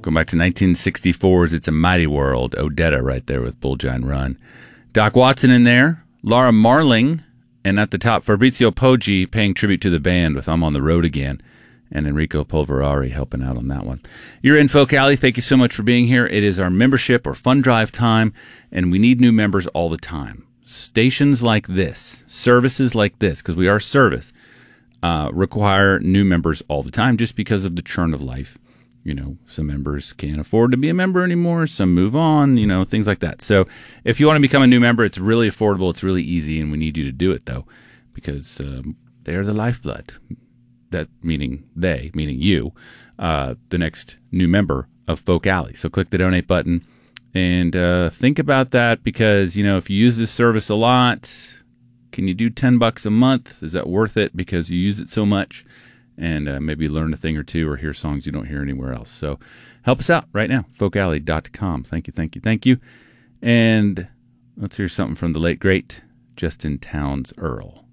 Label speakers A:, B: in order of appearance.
A: Going back to 1964's It's a Mighty World. Odetta right there with Bullgine Run. Doc Watson in there. Laura Marling. And at the top, Fabrizio Poggi paying tribute to the band with I'm on the Road Again. And Enrico Polverari helping out on that one. You're in Folk Alley. Thank you so much for being here. It is our membership or fund drive time, and we need new members all the time. Stations like this, services like this, because we are a service, require new members all the time just because of the churn of life. You know, some members can't afford to be a member anymore. Some move on, you know, things like that. So if you want to become a new member, it's really affordable. It's really easy, and we need you to do it, though, because they are the lifeblood. That meaning you, the next new member of Folk Alley. So click the donate button and think about that, because, you know, if you use this service a lot, can you do $10 a month? Is that worth it because you use it so much? And maybe learn a thing or two or hear songs you don't hear anywhere else. So help us out right now, folkalley.com. Thank you, thank you, thank you. And let's hear something from the late, great Justin Townes Earl.